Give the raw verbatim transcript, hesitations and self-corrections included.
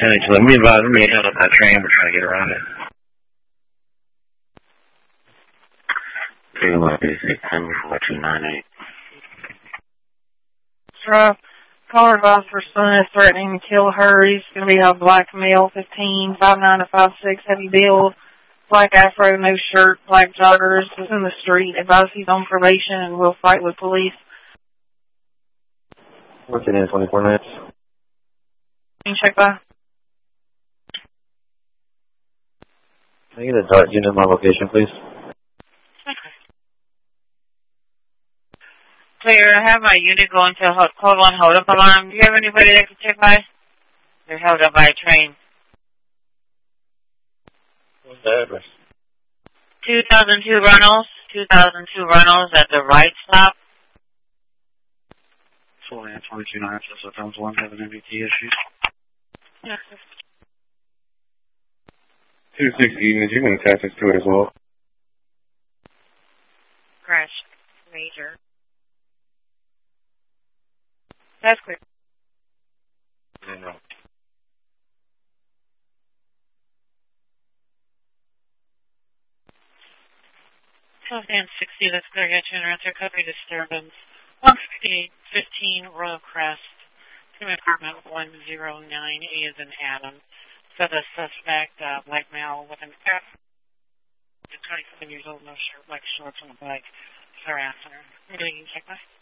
ten H, let me advise, let me head up that train. We're trying to get around it. two eight ten four two nine eight. Sir, caller advised her son is threatening to kill her. He's going to be a black male, fifteen, five nine to five six, heavy build, black afro, no shirt, black joggers, is in the street. Advised he's on probation and will fight with police. What's it in, twenty-four minutes? Can you check by? Can I get a dart unit of my location, please? Okay. Clear, I have my unit going to code one hold up alarm. Do you have anybody that can check by? They're held up by a train. What's the address? two thousand two Runnels, two thousand two Runnels at the right stop. four and twenty-two nine, so times one having M V T issues. Yes. two sixty units, you can attach us to it as well. Crash. Major. That's clear. No, no. twelve and sixty, that's clear. Get you in recovery disturbance. one sixty-eight fifteen Royal Crest. To apartment one oh nine, A is in Adam. So the suspect, uh, black male with an F. twenty-seven years old, no shirt, black shorts on a bike. Harassing her. What do you check by?